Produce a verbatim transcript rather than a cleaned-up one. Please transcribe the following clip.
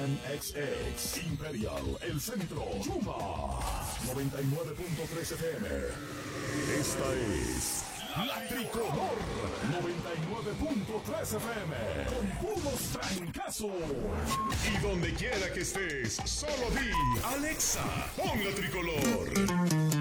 N X X, Imperial, El Centro, Yuma, noventa y nueve punto tres F M. Esta es La Tricolor, noventa y nueve punto tres F M, con puros trancazos. Y donde quiera que estés, solo di, Alexa, pon La Tricolor.